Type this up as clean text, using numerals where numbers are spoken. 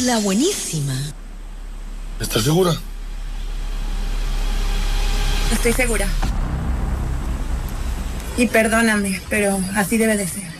la buenísima. ¿Estás segura? Estoy segura. Y perdóname, pero así debe de ser.